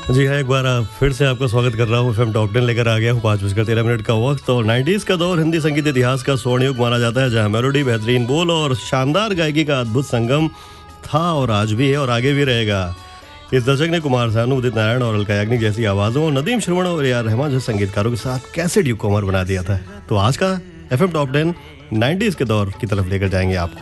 जी हाँ, एक बार फिर से आपका स्वागत कर रहा हूँ। एफएम टॉप 10 लेकर आ गया हूँ 5:13 का वक्त। और 90s का दौर हिंदी संगीत इतिहास का स्वर्ण युग माना जाता है, जहाँ मेलोडी, बेहतरीन बोल और शानदार गायकी का अद्भुत संगम था और आज भी है और आगे भी रहेगा। इस दशक ने कुमार सानू, उदित नारायण और अलका याग्निक जैसी आवाज़ों, नदीम श्रवण और ए आर रहमान जैसे संगीतकारों के साथ कैसे युग को अमर बना दिया था। तो आज का एफएम टॉप 10 90s के दौर की तरफ लेकर जाएंगे आपको।